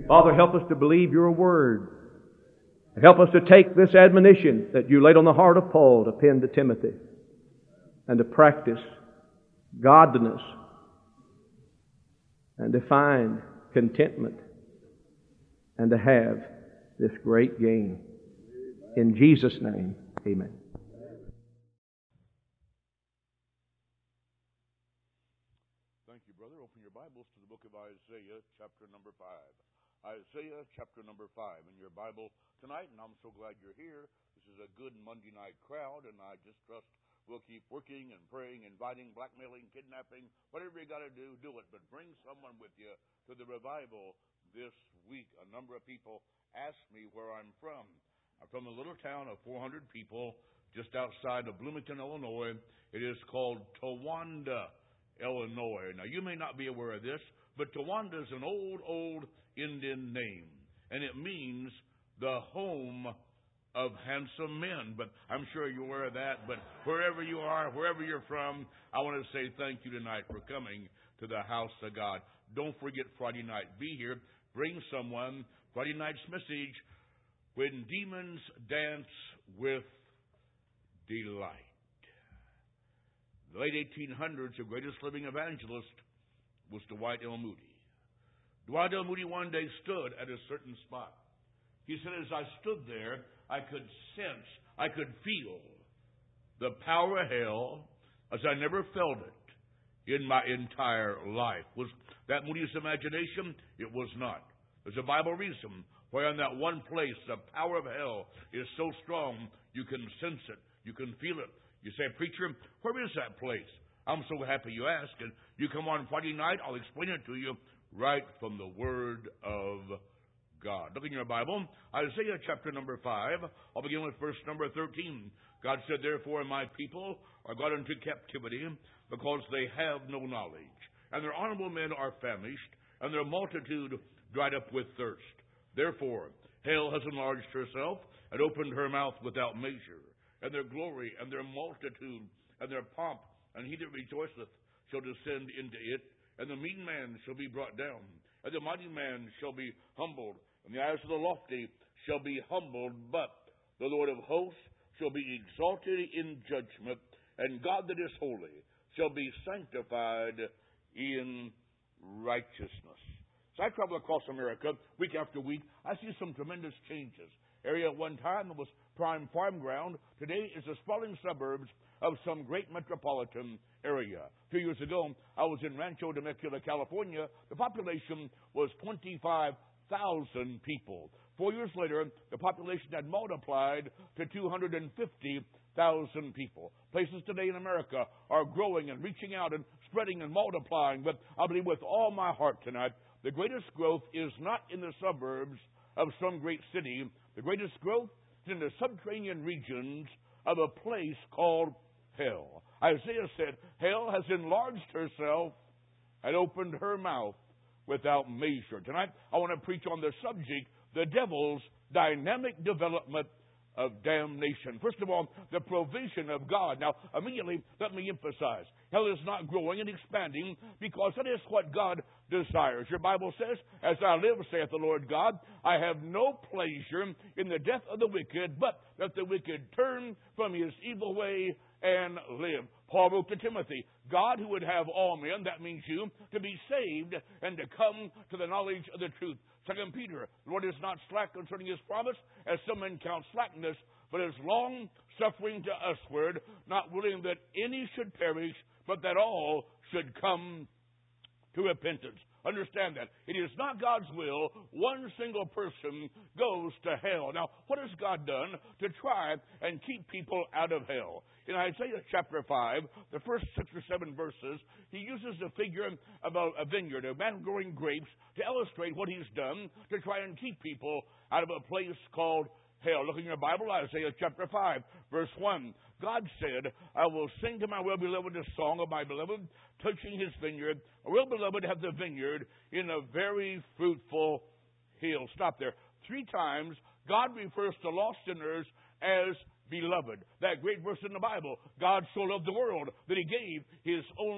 Father, help us to believe your word. Help us to take this admonition that you laid on the heart of Paul to pen to Timothy and to practice godliness and to find contentment and to have this great gain. In Jesus' name, amen. Thank you, brother. Open your Bibles to the book of Isaiah, chapter number 5. Isaiah, chapter number 5 in your Bible tonight, and I'm so glad you're here. This is a good Monday night crowd, and I just trust we'll keep working and praying, inviting, blackmailing, kidnapping, whatever you got to do, do it. But bring someone with you to the revival this week. A number of people asked me where I'm from. I'm from a little town of 400 people just outside of Bloomington, Illinois. It is called Towanda, Illinois. Now, you may not be aware of this, but Towanda is an old Indian name, and it means the home of handsome men. But I'm sure you're aware of that. But wherever you are, wherever you're from, I want to say thank you tonight for coming to the house of God. Don't forget Friday night. Be here. Bring someone. Friday night's message, When Demons Dance with Delight. The late 1800s, the greatest living evangelist was Dwight L. Moody. Dwight L. Moody one day stood at a certain spot. He said, as I stood there, I could sense, I could feel the power of hell as I never felt it in my entire life. Was that Moody's imagination? It was not. There's a Bible reason why in that one place the power of hell is so strong you can sense it, you can feel it. You say, preacher, where is that place? I'm so happy you asked. And you come on Friday night, I'll explain it to you right from the Word of God. Look in your Bible, Isaiah chapter number 5. I'll begin with verse number 13. God said, therefore my people are gone into captivity because they have no knowledge. And their honorable men are famished, and their multitude dried up with thirst. Therefore hell has enlarged herself and opened her mouth without measure. And their glory and their multitude and their pomp, and he that rejoiceth shall descend into it. And the mean man shall be brought down, and the mighty man shall be humbled, and the eyes of the lofty shall be humbled. But the Lord of hosts shall be exalted in judgment, and God that is holy shall be sanctified in righteousness. So I travel across America week after week. I see some tremendous changes. Area at one time that was prime farm ground today is the sprawling suburbs of some great metropolitan area. 2 years ago, I was in Rancho Temecula, California. The population was 25,000 people. 4 years later, the population had multiplied to 250,000 people. Places today in America are growing and reaching out and spreading and multiplying. But I believe with all my heart tonight, the greatest growth is not in the suburbs of some great city. The greatest growth is in the subterranean regions of a place called hell. Isaiah said, hell has enlarged herself and opened her mouth without measure. Tonight, I want to preach on the subject, the devil's dynamic development of damnation. First of all, the provision of God. Now, immediately, let me emphasize, hell is not growing and expanding because that is what God desires. Your Bible says, as I live, saith the Lord God, I have no pleasure in the death of the wicked, but that the wicked turn from his evil way and live. Paul wrote to Timothy, God who would have all men, that means you, to be saved and to come to the knowledge of the truth. 2 Peter, the Lord is not slack concerning his promise, as some men count slackness, but is long suffering to usward, not willing that any should perish, but that all should come to repentance. Understand that. It is not God's will one single person goes to hell. Now, what has God done to try and keep people out of hell? In Isaiah chapter 5, the first 6 or 7 verses, he uses the figure of a vineyard, a man growing grapes, to illustrate what he's done to try and keep people out of a place called hell. Look in your Bible, Isaiah chapter 5, verse 1. God said, I will sing to my well-beloved a song of my beloved, touching his vineyard. A well-beloved hath the vineyard in a very fruitful hill. Stop there. 3 times, God refers to lost sinners as beloved. That great verse in the Bible, God so loved the world that he gave his only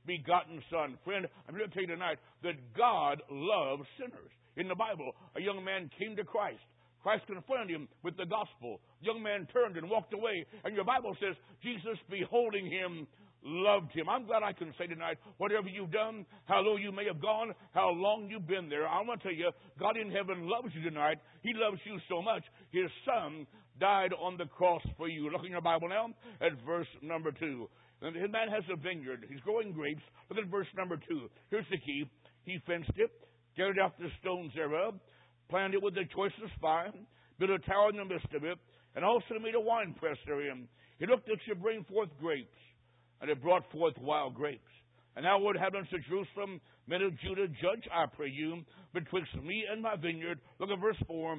begotten Son. Friend, I'm here to tell you tonight that God loves sinners. In the Bible, a young man came to Christ. Christ confronted him with the gospel. The young man turned and walked away. And your Bible says, Jesus, beholding him, loved him. I'm glad I can say tonight, whatever you've done, how low you may have gone, how long you've been there, I want to tell you, God in heaven loves you tonight. He loves you so much, His Son died on the cross for you. Look in your Bible now at verse number 2. And his man has a vineyard. He's growing grapes. Look at verse number 2. Here's the key. He fenced it, gathered out the stones thereof, planted it with the choicest vine, built a tower in the midst of it, and also made a winepress therein. He looked that it should bring forth grapes, and it brought forth wild grapes. And now, Lord, inhabitants of Jerusalem, men of Judah, judge, I pray you, betwixt me and my vineyard. Look at verse 4.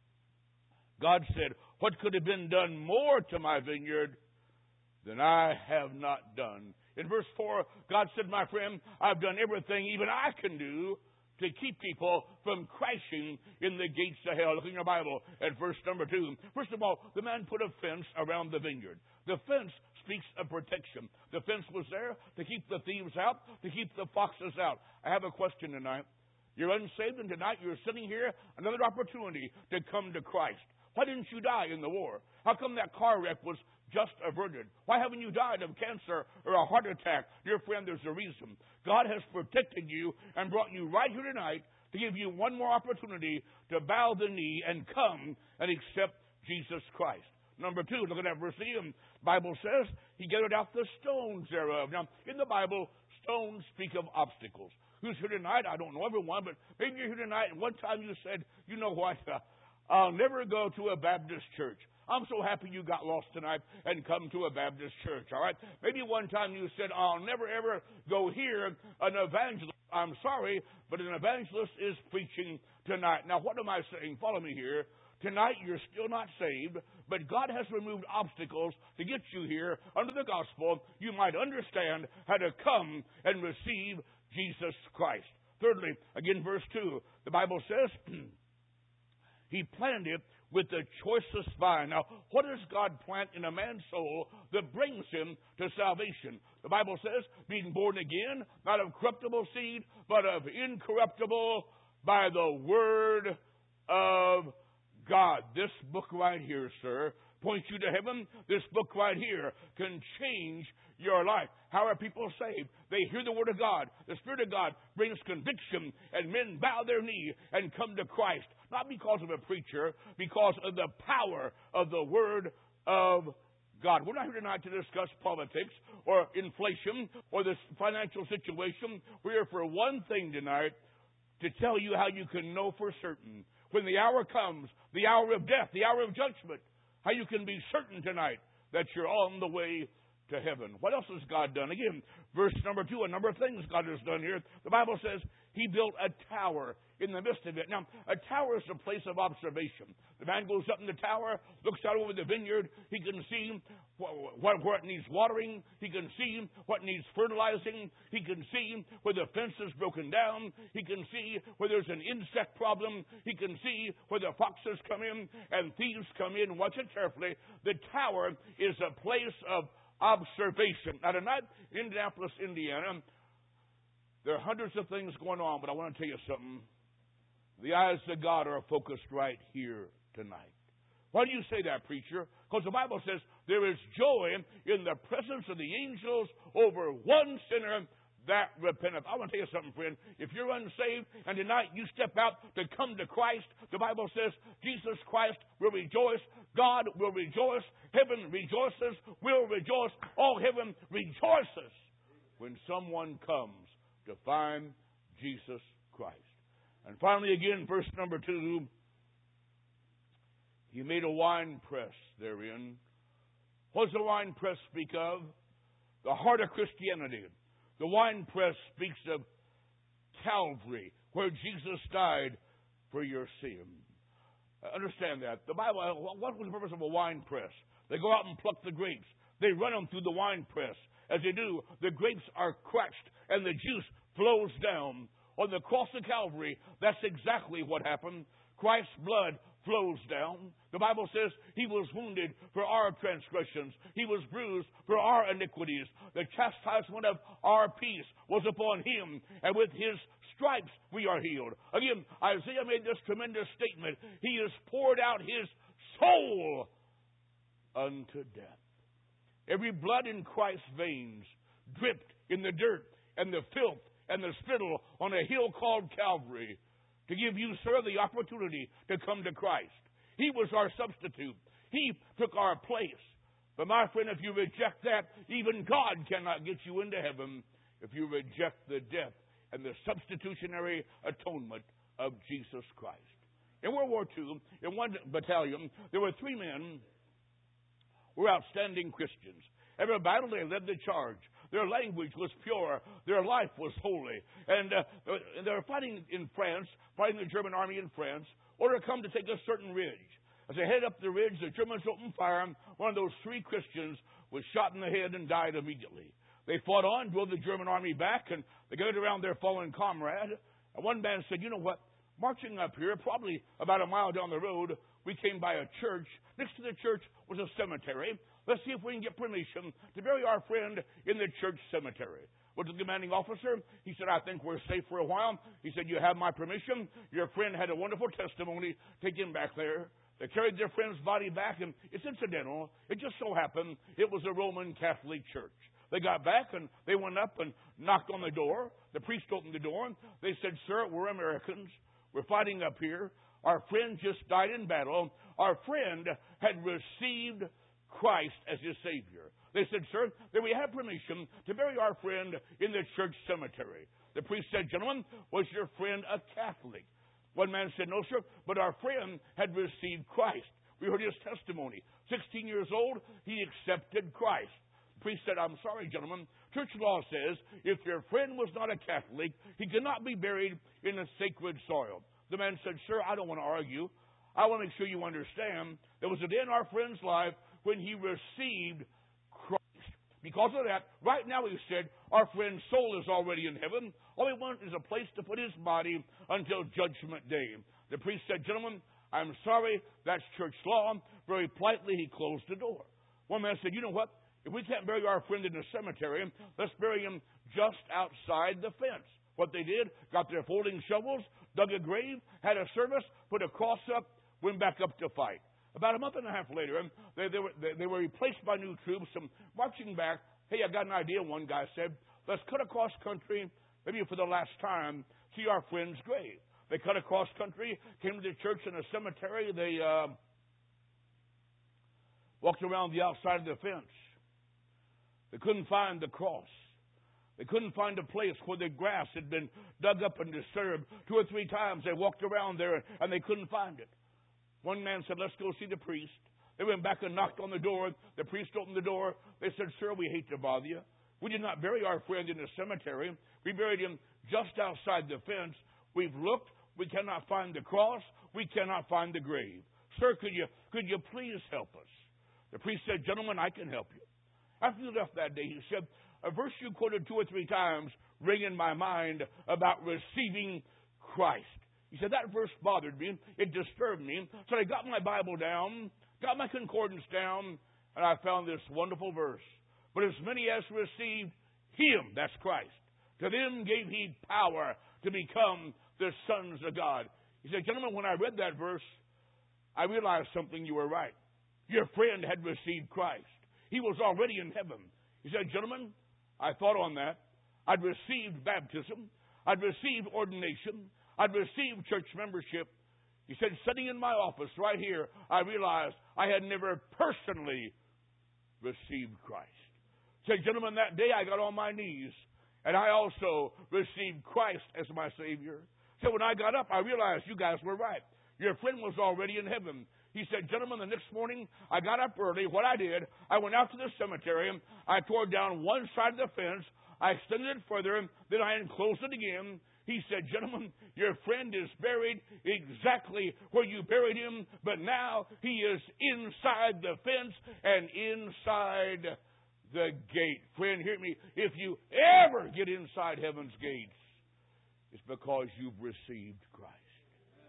God said, what could have been done more to my vineyard than I have not done? In verse 4, God said, my friend, I've done everything even I can do to keep people from crashing in the gates of hell. Look in your Bible at verse number 2. First of all, the man put a fence around the vineyard. The fence speaks of protection. The fence was there to keep the thieves out, to keep the foxes out. I have a question tonight. You're unsaved, and tonight you're sitting here, another opportunity to come to Christ. Why didn't you die in the war? How come that car wreck was just averted? Why haven't you died of cancer or a heart attack? Dear friend, there's a reason. God has protected you and brought you right here tonight to give you one more opportunity to bow the knee and come and accept Jesus Christ. Number 2, look at that verse again. The Bible says, He gathered out the stones thereof. Now, in the Bible, stones speak of obstacles. Who's here tonight? I don't know everyone, but maybe you're here tonight and one time you said, you know what, I'll never go to a Baptist church. I'm so happy you got lost tonight and come to a Baptist church, all right? Maybe one time you said, I'll never ever go hear an evangelist. I'm sorry, but an evangelist is preaching tonight. Now, what am I saying? Follow me here. Tonight, you're still not saved, but God has removed obstacles to get you here under the gospel. You might understand how to come and receive Jesus Christ. Thirdly, again, verse 2, the Bible says, He planted it with the choicest vine. Now, what does God plant in a man's soul that brings him to salvation? The Bible says, being born again, not of corruptible seed, but of incorruptible, by the word of God. This book right here, sir, points you to heaven. This book right here can change your life. How are people saved? They hear the Word of God. The Spirit of God brings conviction, and men bow their knee and come to Christ. Not because of a preacher, because of the power of the Word of God. We're not here tonight to discuss politics or inflation or the financial situation. We're here for one thing tonight, to tell you how you can know for certain, when the hour comes, the hour of death, the hour of judgment, how you can be certain tonight that you're on the way to heaven. What else has God done? Again, verse number 2, a number of things God has done here. The Bible says He built a tower in the midst of it. Now, a tower is a place of observation. The man goes up in the tower, looks out over the vineyard. He can see where it needs watering. He can see what needs fertilizing. He can see where the fence is broken down. He can see where there's an insect problem. He can see where the foxes come in and thieves come in. Watch it carefully. The tower is a place of observation. Now, tonight in Indianapolis, Indiana, there are hundreds of things going on, but I want to tell you something. The eyes of God are focused right here tonight. Why do you say that, preacher? Because the Bible says there is joy in the presence of the angels over one sinner that repenteth. I want to tell you something, friend. If you're unsaved and tonight you step out to come to Christ, the Bible says Jesus Christ will rejoice. God will rejoice. Heaven rejoices. Will rejoice. All heaven rejoices when someone comes to find Jesus Christ. And finally, again, verse number 2, He made a wine press therein. What does the wine press speak of? The heart of Christianity. The wine press speaks of Calvary, where Jesus died for your sin. Understand that. The Bible, what was the purpose of a wine press? They go out and pluck the grapes. They run them through the wine press. As they do, the grapes are crushed and the juice flows down. On the cross of Calvary, that's exactly what happened. Christ's blood flows down. The Bible says He was wounded for our transgressions. He was bruised for our iniquities. The chastisement of our peace was upon Him, and with His stripes we are healed. Again, Isaiah made this tremendous statement. He has poured out His soul unto death. Every blood in Christ's veins dripped in the dirt and the filth and the spittle on a hill called Calvary to give you, sir, the opportunity to come to Christ. He was our substitute. He took our place. But my friend, if you reject that, even God cannot get you into heaven if you reject the death and the substitutionary atonement of Jesus Christ. In World War II, in one battalion, there were 3 men who were outstanding Christians. Every battle they led the charge. Their language was pure. Their life was holy. And they were fighting in France, fighting the German army in France, order to come to take a certain ridge. As they headed up the ridge, the Germans opened fire. One of those 3 Christians was shot in the head and died immediately. They fought on, drove the German army back, and they gathered around their fallen comrade. And one man said, you know what? Marching up here, probably about a mile down the road, we came by a church. Next to the church was a cemetery. Let's see if we can get permission to bury our friend in the church cemetery. Went to the commanding officer. He said, I think we're safe for a while. He said, you have my permission. Your friend had a wonderful testimony. Take him back there. They carried their friend's body back, and it's incidental. It just so happened it was a Roman Catholic church. They got back, and they went up and knocked on the door. The priest opened the door. They said, sir, we're Americans. We're fighting up here. Our friend just died in battle. Our friend had received Christ as his Savior. They said, sir, that we have permission to bury our friend in the church cemetery. The priest said, gentlemen, was your friend a Catholic? One man said, no, sir, but our friend had received Christ. We heard his testimony. 16 years old, he accepted Christ. The priest said, I'm sorry, gentlemen. Church law says if your friend was not a Catholic, he cannot be buried in a sacred soil. The man said, sir, I don't want to argue. I want to make sure you understand there was a day in our friend's life when he received Christ. Because of that, right now, he said, our friend's soul is already in heaven. All we want is a place to put his body until Judgment Day. The priest said, gentlemen, I'm sorry, that's church law. Very politely, he closed the door. One man said, you know what? If we can't bury our friend in the cemetery, let's bury him just outside the fence. What they did, got their folding shovels, dug a grave, had a service, put a cross up, went back up to fight. About a month and a half later, they were replaced by new troops, some marching back. Hey, I got an idea, one guy said. Let's cut across country, maybe for the last time, see our friend's grave. They cut across country, came to the church in a cemetery. They walked around the outside of the fence. They couldn't find the cross. They couldn't find a place where the grass had been dug up and disturbed. 2 or 3 times they walked around there and they couldn't find it. One man said, let's go see the priest. They went back and knocked on the door. The priest opened the door. They said, sir, we hate to bother you. We did not bury our friend in the cemetery. We buried him just outside the fence. We've looked. We cannot find the cross. We cannot find the grave. Sir, could you please help us? The priest said, gentlemen, I can help you. After he left that day, he said, a verse you quoted 2 or 3 times ring in my mind about receiving Christ. He said, that verse bothered me. It disturbed me. So I got my Bible down, got my concordance down, and I found this wonderful verse. But as many as received Him, that's Christ, to them gave He power to become the sons of God. He said, gentlemen, when I read that verse, I realized something. You were right. Your friend had received Christ. He was already in heaven. He said, gentlemen, I thought on that. I'd received baptism. I'd received ordination. I'd received church membership. He said, sitting in my office right here, I realized I had never personally received Christ. He said, gentlemen, that day I got on my knees, and I also received Christ as my Savior. So when I got up, I realized you guys were right. Your friend was already in heaven. He said, gentlemen, the next morning, I got up early. What I did, I went out to the cemetery. I tore down one side of the fence. I extended it further. Then I enclosed it again. He said, gentlemen, your friend is buried exactly where you buried him, but now he is inside the fence and inside the gate. Friend, hear me. If you ever get inside heaven's gates, it's because you've received Christ.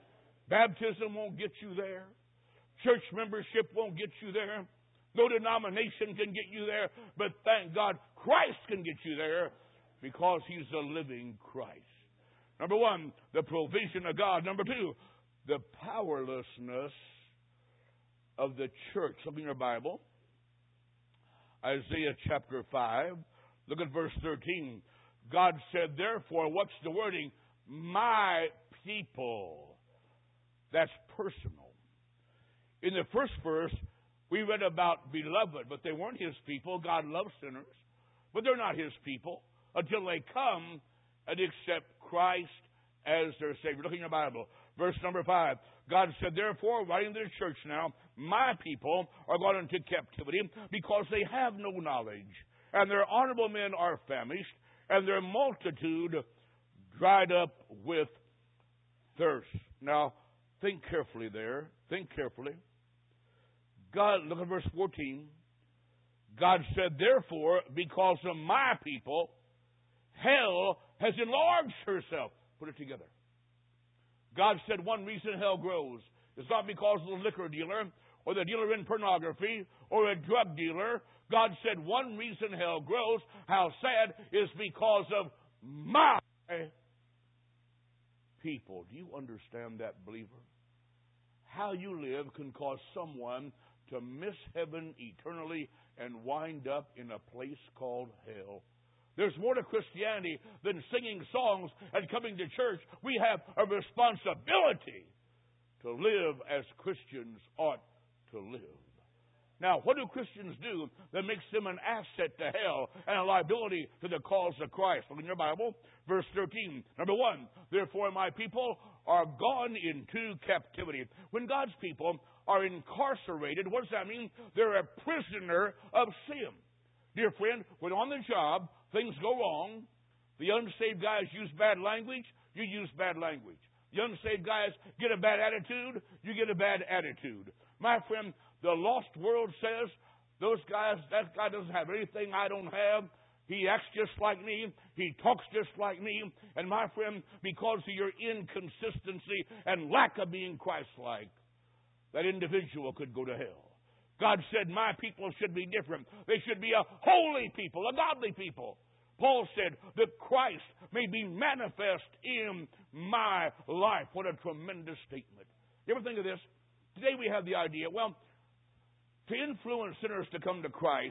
Baptism won't get you there. Church membership won't get you there. No denomination can get you there. But thank God, Christ can get you there because He's the living Christ. Number one, the provision of God. Number two, the powerlessness of the church. Look in your Bible. Isaiah chapter 5. Look at verse 13. God said, therefore, what's the wording? My people. That's personal. In the first verse, we read about beloved, but they weren't His people. God loves sinners, but they're not His people until they come and accept Christ as their Savior. Look in your Bible. Verse number 5. God said, therefore, writing to the church now, my people are gone into captivity because they have no knowledge, and their honorable men are famished, and their multitude dried up with thirst. Now, think carefully there. Think carefully. God, look at verse 14. God said, therefore, because of my people, hell has enlarged herself. Put it together. God said one reason hell grows is not because of the liquor dealer or the dealer in pornography or a drug dealer. God said one reason hell grows, how sad, is because of my people. Do you understand that, believer? How you live can cause someone to miss heaven eternally and wind up in a place called hell. There's more to Christianity than singing songs and coming to church. We have a responsibility to live as Christians ought to live. Now, what do Christians do that makes them an asset to hell and a liability to the cause of Christ? Look in your Bible, verse 13. Number one, therefore my people are gone into captivity. When God's people are incarcerated, what does that mean? They're a prisoner of sin. Dear friend, when on the job things go wrong, the unsaved guys use bad language, you use bad language. The unsaved guys get a bad attitude, you get a bad attitude. My friend, the lost world says, that guy doesn't have anything I don't have. He acts just like me. He talks just like me. And my friend, because of your inconsistency and lack of being Christ-like, that individual could go to hell. God said, my people should be different. They should be a holy people, a godly people. Paul said that Christ may be manifest in my life. What a tremendous statement. You ever think of this? Today we have the idea, well, to influence sinners to come to Christ,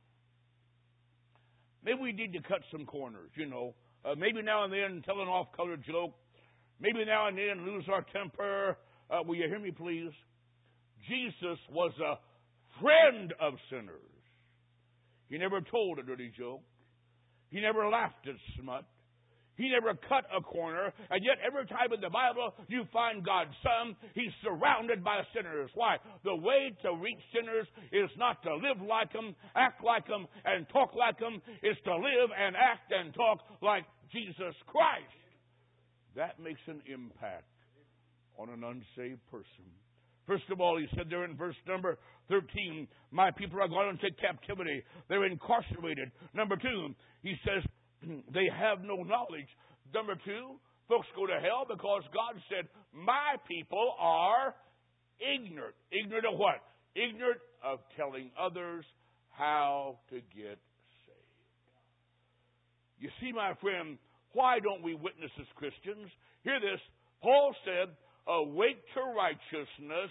maybe we need to cut some corners, maybe now and then tell an off-color joke. Maybe now and then lose our temper. Will you hear me, please? Jesus was a friend of sinners. He never told a dirty joke. He never laughed at smut. He never cut a corner. And yet every time in the Bible you find God's Son, He's surrounded by sinners. Why? The way to reach sinners is not to live like them, act like them, and talk like them. It's to live and act and talk like Jesus Christ. That makes an impact on an unsaved person. First of all, He said there in verse number 13, my people are gone into captivity. They're incarcerated. Number 2, He says, they have no knowledge. Number 2, folks go to hell because God said, my people are ignorant. Ignorant of what? Ignorant of telling others how to get saved. You see, my friend, why don't we witness as Christians? Hear this. Paul said, awake to righteousness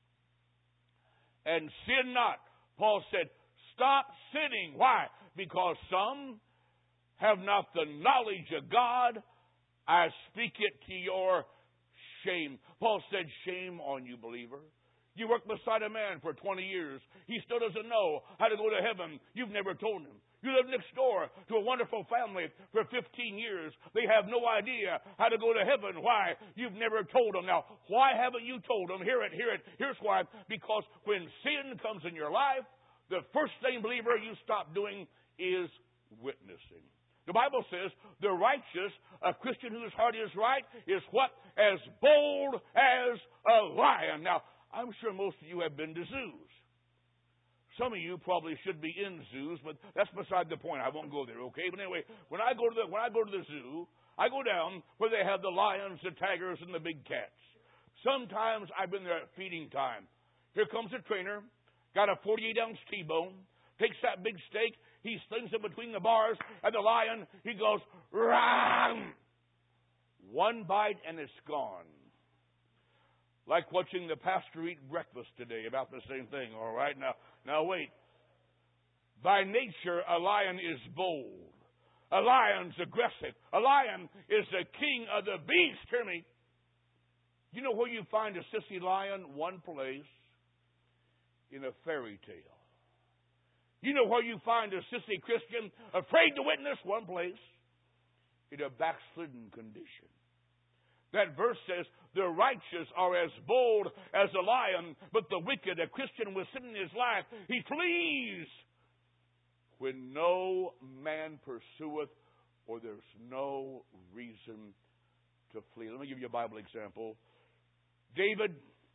and sin not. Paul said, stop sinning. Why? Because some have not the knowledge of God. I speak it to your shame. Paul said, shame on you, believer. You work beside a man for 20 years. He still doesn't know how to go to heaven. You've never told him. You live next door to a wonderful family for 15 years. They have no idea how to go to heaven. Why? You've never told them. Now, why haven't you told them? Hear it. Here's why. Because when sin comes in your life, the first thing, believer, you stop doing is witnessing. The Bible says the righteous, a Christian whose heart is right, is what? As bold as a lion. Now, I'm sure most of you have been to zoos. Some of you probably should be in zoos, but that's beside the point. I won't go there, okay? But anyway, when I go to the zoo, I go down where they have the lions, the tigers, and the big cats. Sometimes I've been there at feeding time. Here comes a trainer, got a 48-ounce T-bone, takes that big steak, he slings it between the bars, and the lion, he goes, ram! One bite and it's gone. Like watching the pastor eat breakfast today, about the same thing, all right? Now wait. By nature, a lion is bold. A lion's aggressive. A lion is the king of the beast. Hear me. You know where you find a sissy lion? One place. In a fairy tale. You know where you find a sissy Christian afraid to witness? One place. In a backslidden condition. That verse says, the righteous are as bold as a lion, but the wicked, a Christian with sin in his life, he flees when no man pursueth, or there's no reason to flee. Let me give you a Bible example. David,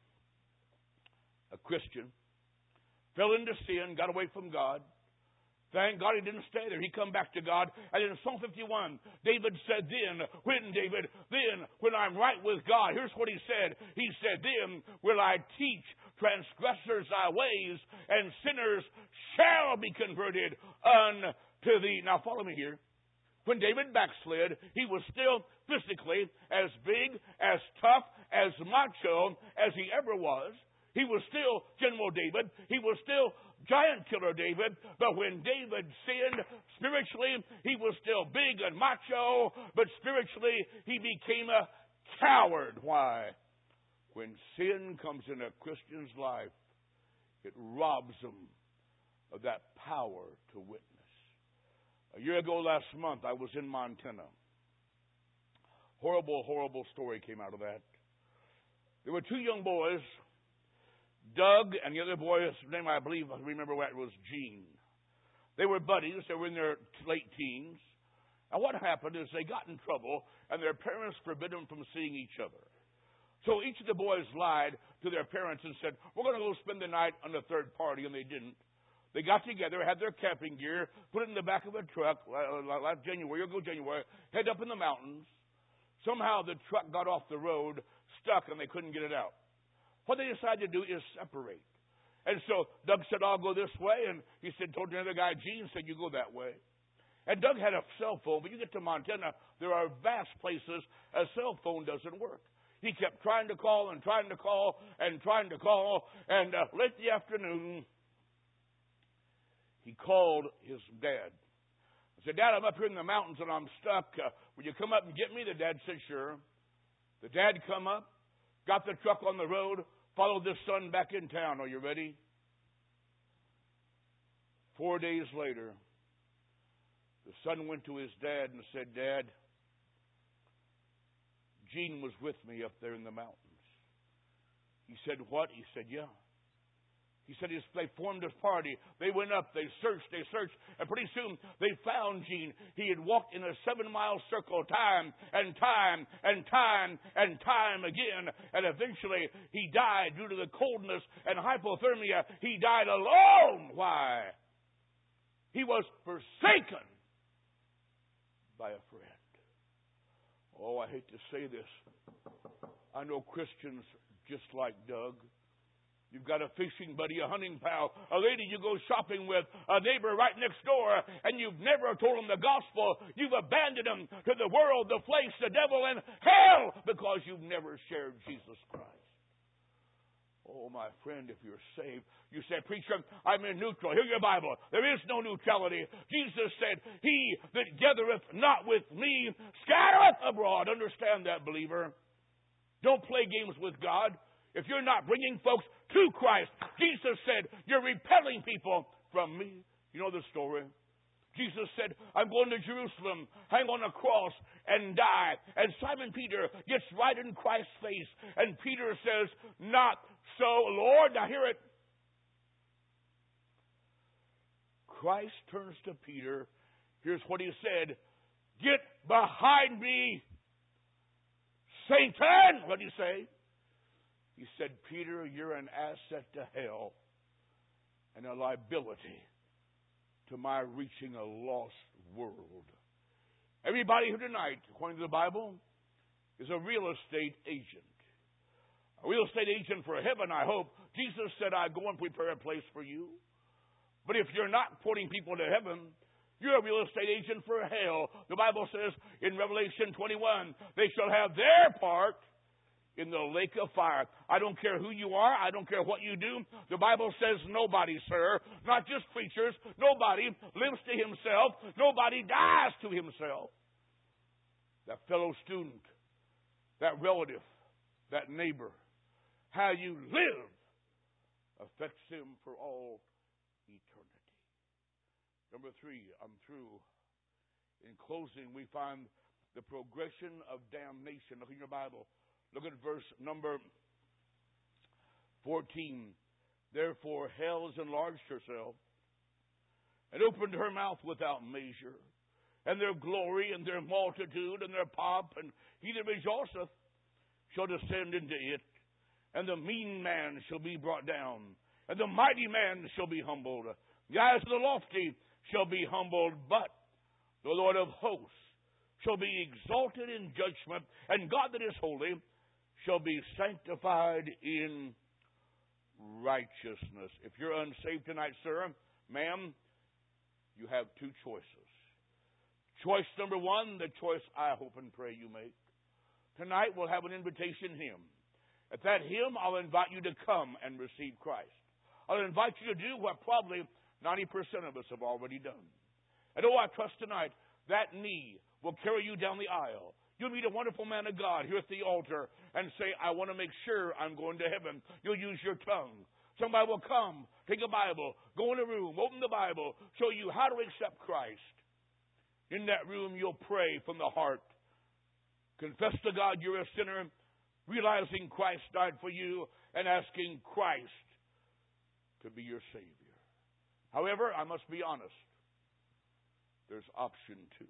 a Christian, fell into sin, got away from God. Thank God he didn't stay there. He come back to God. And in Psalm 51, David said, then when I'm right with God, here's what he said. He said, then will I teach transgressors thy ways, and sinners shall be converted unto thee. Now follow me here. When David backslid, he was still physically as big, as tough, as macho as he ever was. He was still General David. He was still giant killer David. But when David sinned, spiritually, he was still big and macho. But spiritually, he became a coward. Why? When sin comes in a Christian's life, it robs them of that power to witness. A year ago last month, I was in Montana. Horrible story came out of that. There were two young boys, Doug and the other boy, his name I remember what it was, Gene. They were buddies. They were in their late teens. And what happened is they got in trouble, and their parents forbid them from seeing each other. So each of the boys lied to their parents and said, we're going to go spend the night on the third party, and they didn't. They got together, had their camping gear, put it in the back of a truck, like January, head up in the mountains. Somehow the truck got off the road, stuck, and they couldn't get it out. What they decided to do is separate. And so Doug said, I'll go this way. And he told the other guy, Gene, said, you go that way. And Doug had a cell phone, but you get to Montana, there are vast places a cell phone doesn't work. He kept trying to call and trying to call and trying to call. And late in the afternoon, he called his dad. He said, Dad, I'm up here in the mountains and I'm stuck. Will you come up and get me? The dad said, sure. The dad come up, got the truck on the road, followed this son back in town. Are you ready? 4 days later, the son went to his dad and said, Dad, Gene was with me up there in the mountains. He said, what? He said, yeah. He said they formed a party. They went up, they searched, and pretty soon they found Gene. He had walked in a 7-mile circle time and time again, and eventually he died due to the coldness and hypothermia. He died alone. Why? He was forsaken by a friend. Oh, I hate to say this. I know Christians just like Doug. You've got a fishing buddy, a hunting pal, a lady you go shopping with, a neighbor right next door, and you've never told them the gospel. You've abandoned them to the world, the flesh, the devil, and hell because you've never shared Jesus Christ. Oh, my friend, if you're saved, you say, preacher, I'm in neutral. Hear your Bible. There is no neutrality. Jesus said, he that gathereth not with me scattereth abroad. Understand that, believer. Don't play games with God. If you're not bringing folks to Christ, Jesus said, you're repelling people from me. You know the story. Jesus said, I'm going to Jerusalem, hang on a cross, and die. And Simon Peter gets right in Christ's face. And Peter says, not so, Lord. Now hear it. Christ turns to Peter. Here's what he said. Get behind me, Satan. What did he say? He said, Peter, you're an asset to hell and a liability to my reaching a lost world. Everybody here tonight, according to the Bible, is a real estate agent. a real estate agent for heaven, I hope. Jesus said, I go and prepare a place for you. But if you're not putting people to heaven, you're a real estate agent for hell. The Bible says in Revelation 21, they shall have their part in the lake of fire. I don't care who you are. I don't care what you do. The Bible says nobody, sir, not just preachers, nobody lives to himself. Nobody dies to himself. That fellow student, that relative, that neighbor, how you live affects him for all eternity. Number 3, I'm through. In closing, we find the progression of damnation. Look in your Bible. Look at verse number 14. Therefore hell has enlarged herself and opened her mouth without measure, and their glory and their multitude and their pomp, and he that rejoiceth shall descend into it, and the mean man shall be brought down, and the mighty man shall be humbled. The eyes of the lofty shall be humbled, but the Lord of hosts shall be exalted in judgment, and God that is holy shall be sanctified in righteousness. If you're unsaved tonight, sir, ma'am, you have 2 choices. Choice number 1, the choice I hope and pray you make. Tonight we'll have an invitation hymn. At that hymn, I'll invite you to come and receive Christ. I'll invite you to do what probably 90% of us have already done. And I trust tonight that knee will carry you down the aisle. You'll meet a wonderful man of God here at the altar and say, I want to make sure I'm going to heaven. You'll use your tongue. Somebody will come, take a Bible, go in a room, open the Bible, show you how to accept Christ. In that room, you'll pray from the heart. Confess to God you're a sinner, realizing Christ died for you, and asking Christ to be your Savior. However, I must be honest. There's option 2.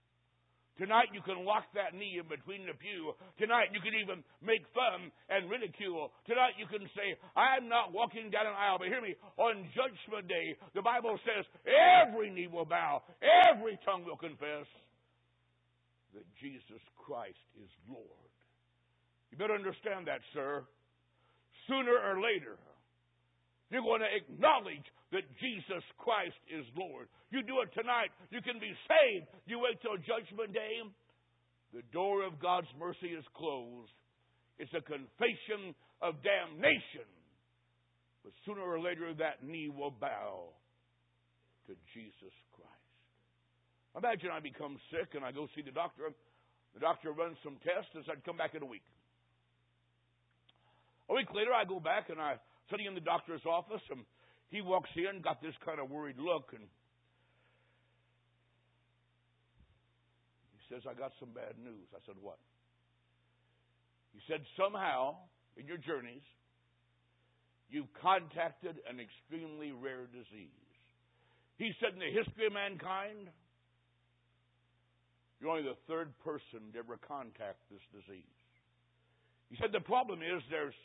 Tonight you can lock that knee in between the pew. Tonight you can even make fun and ridicule. Tonight you can say, I'm not walking down an aisle. But hear me, on Judgment Day, the Bible says every knee will bow, every tongue will confess that Jesus Christ is Lord. You better understand that, sir. Sooner or later, you're going to acknowledge that Jesus Christ is Lord. You do it tonight, you can be saved. You wait till Judgment Day, the door of God's mercy is closed. It's a confession of damnation. But sooner or later, that knee will bow to Jesus Christ. Imagine I become sick and I go see the doctor. The doctor runs some tests and said, I'd come back in a week. A week later, I go back and I'm sitting in the doctor's office, and he walks in, got this kind of worried look, and he says, I got some bad news. I said, what? He said, somehow, in your journeys, you've contacted an extremely rare disease. He said, in the history of mankind, you're only the 3rd person to ever contact this disease. He said, the problem is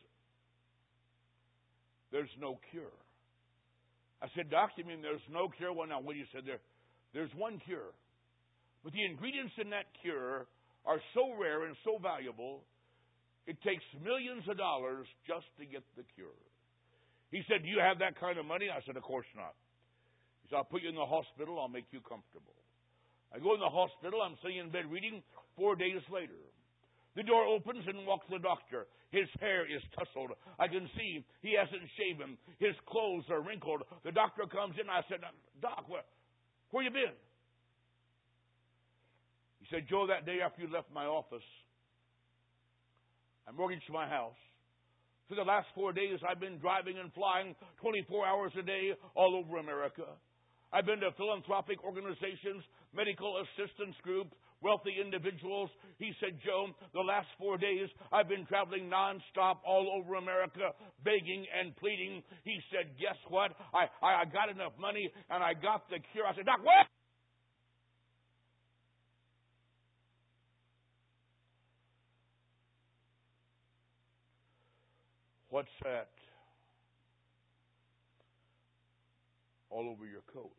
there's no cure. I said, Doc, you mean there's no cure? Well, now, what you said there? There's one cure. But the ingredients in that cure are so rare and so valuable, it takes millions of dollars just to get the cure. He said, do you have that kind of money? I said, of course not. He said, I'll put you in the hospital. I'll make you comfortable. I go in the hospital. I'm sitting in bed reading. 4 days later, the door opens and walks the doctor. His hair is tousled. I can see he hasn't shaven. His clothes are wrinkled. The doctor comes in. I said, Doc, where you been? He said, Joe, that day after you left my office, I mortgaged my house. For the last 4 days, I've been driving and flying 24 hours a day all over America. I've been to philanthropic organizations, medical assistance groups, wealthy individuals. He said, Joe, the last 4 days I've been traveling nonstop all over America, begging and pleading. He said, guess what? I got enough money and I got the cure. I said, Doc, what? What's that all over your coat?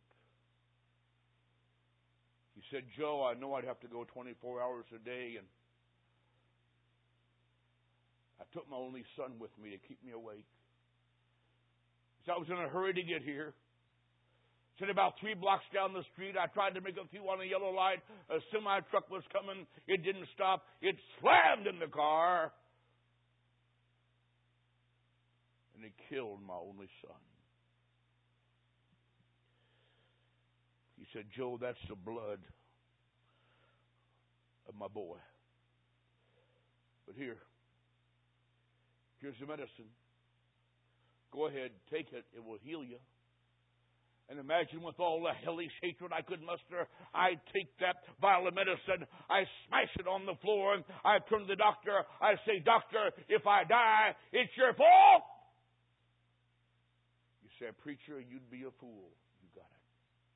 He said, Joe, I know I'd have to go 24 hours a day, and I took my only son with me to keep me awake. So I was in a hurry to get here. Said about 3 blocks down the street, I tried to make a few on a yellow light. A semi-truck was coming. It didn't stop. It slammed in the car. And it killed my only son. He said, Joe, that's the blood of my boy. But here's the medicine. Go ahead, take it. It will heal you. And imagine with all the hellish hatred I could muster, I take that vial of medicine, I smash it on the floor, and I turn to the doctor. I say, Doctor, if I die, it's your fault. You say, Preacher, you'd be a fool. You got it.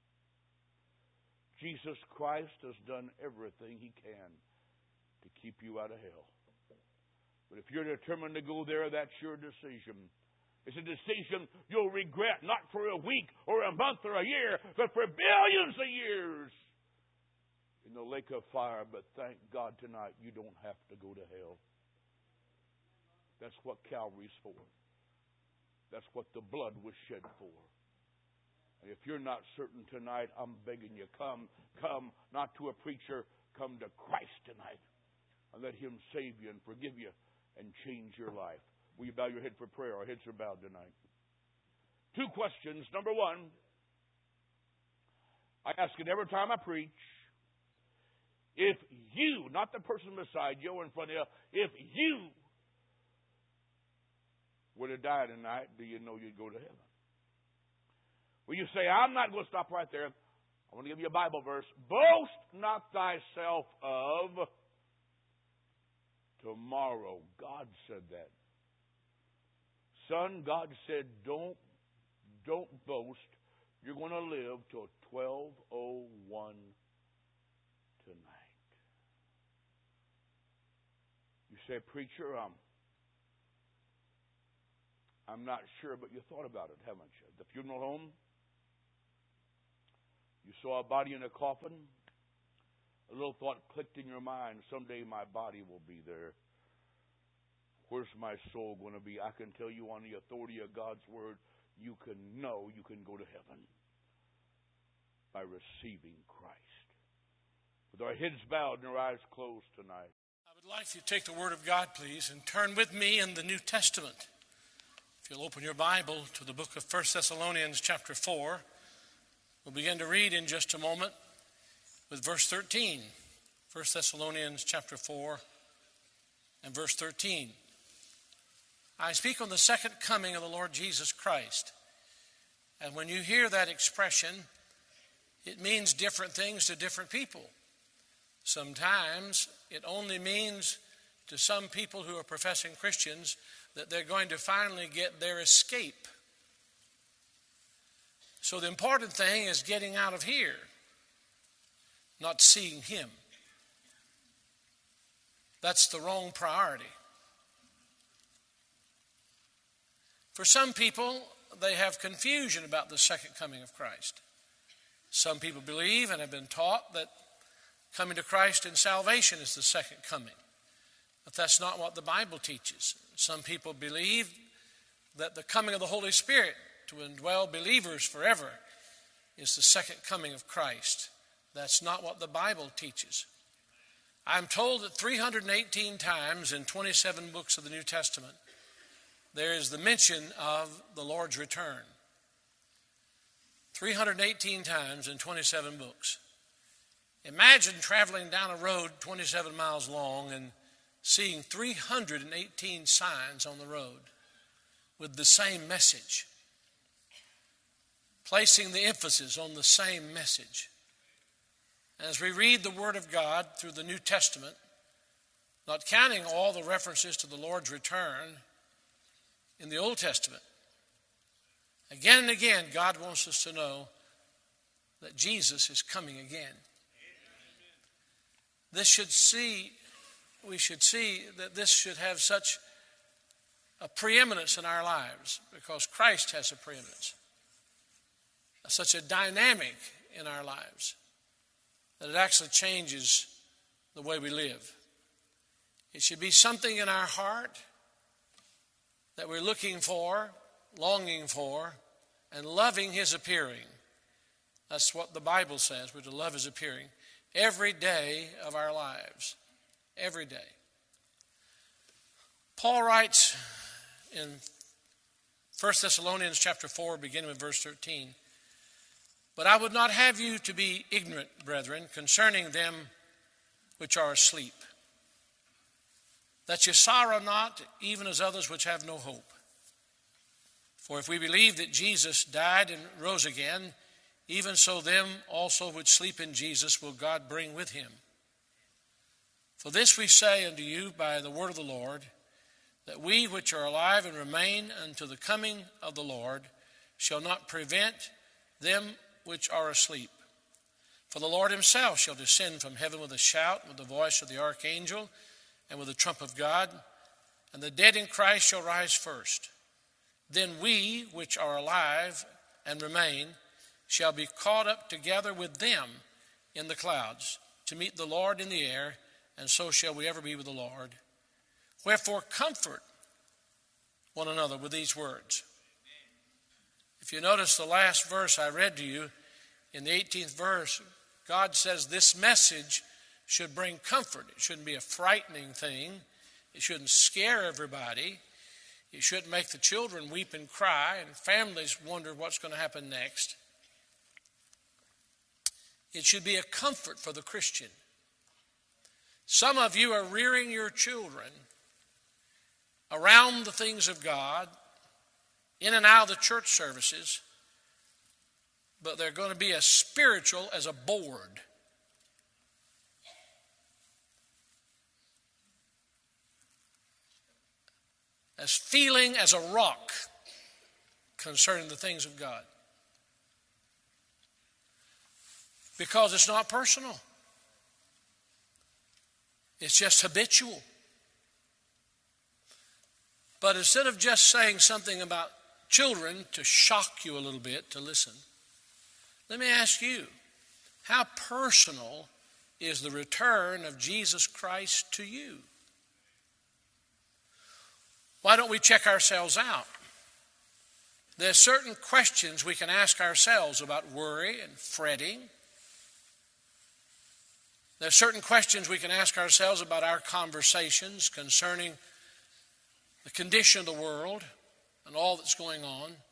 Jesus Christ has done everything He can to keep you out of hell. But if you're determined to go there, that's your decision. It's a decision you'll regret, not for a week or a month or a year, but for billions of years in the lake of fire. But thank God tonight you don't have to go to hell. That's what Calvary's for. That's what the blood was shed for. And if you're not certain tonight, I'm begging you, come not to a preacher, come to Christ tonight. And let Him save you and forgive you and change your life. Will you bow your head for prayer? Our heads are bowed tonight. 2 questions. Number 1, I ask it every time I preach. If you, not the person beside you or in front of you, if you were to die tonight, do you know you'd go to heaven? Will you say, I'm not going to stop right there. I want to give you a Bible verse. Boast not thyself of tomorrow. God said that. Son, God said, don't boast. You're going to live till 12:01 tonight. You say, Preacher, I'm not sure, but you thought about it, haven't you? The funeral home, you saw a body in a coffin. A little thought clicked in your mind, someday my body will be there. Where's my soul going to be? I can tell you on the authority of God's Word, you can know you can go to heaven by receiving Christ. With our heads bowed and our eyes closed tonight. I would like you to take the Word of God, please, and turn with me in the New Testament. If you'll open your Bible to the book of 1 Thessalonians chapter 4, we'll begin to read in just a moment with verse 13. 1 Thessalonians chapter 4 and verse 13. I speak on the second coming of the Lord Jesus Christ. And when you hear that expression, it means different things to different people. Sometimes it only means to some people who are professing Christians that they're going to finally get their escape. So the important thing is getting out of here, not seeing Him. That's the wrong priority. For some people, they have confusion about the second coming of Christ. Some people believe and have been taught that coming to Christ in salvation is the second coming. But that's not what the Bible teaches. Some people believe that the coming of the Holy Spirit to indwell believers forever is the second coming of Christ. That's not what the Bible teaches. I'm told that 318 times in 27 books of the New Testament, there is the mention of the Lord's return. 318 times in 27 books. Imagine traveling down a road 27 miles long and seeing 318 signs on the road with the same message, placing the emphasis on the same message. As we read the Word of God through the New Testament, not counting all the references to the Lord's return in the Old Testament, again and again, God wants us to know that Jesus is coming again. We should see that this should have such a preeminence in our lives because Christ has a preeminence, such a dynamic in our lives that it actually changes the way we live. It should be something in our heart that we're looking for, longing for, and loving His appearing. That's what the Bible says. We're to love His appearing every day of our lives. Every day. Paul writes in 1 Thessalonians chapter 4, beginning with verse 13, "But I would not have you to be ignorant, brethren, concerning them which are asleep, that ye sorrow not, even as others which have no hope. For if we believe that Jesus died and rose again, even so them also which sleep in Jesus will God bring with him. For this we say unto you by the word of the Lord, that we which are alive and remain unto the coming of the Lord shall not prevent them which are asleep. For the Lord himself shall descend from heaven with a shout, with the voice of the archangel, and with the trump of God, and the dead in Christ shall rise first. Then we which are alive and remain shall be caught up together with them in the clouds to meet the Lord in the air, and so shall we ever be with the Lord. Wherefore comfort one another with these words." If you notice the last verse I read to you, in the 18th verse, God says this message should bring comfort. It shouldn't be a frightening thing. It shouldn't scare everybody. It shouldn't make the children weep and cry and families wonder what's going to happen next. It should be a comfort for the Christian. Some of you are rearing your children around the things of God, in and out of the church services, but they're going to be as spiritual as a board. As feeling as a rock concerning the things of God. Because it's not personal. It's just habitual. But instead of just saying something about children to shock you a little bit to listen, let me ask you, how personal is the return of Jesus Christ to you? Why don't we check ourselves out? There are certain questions we can ask ourselves about worry and fretting. There are certain questions we can ask ourselves about our conversations concerning the condition of the world and all that's going on.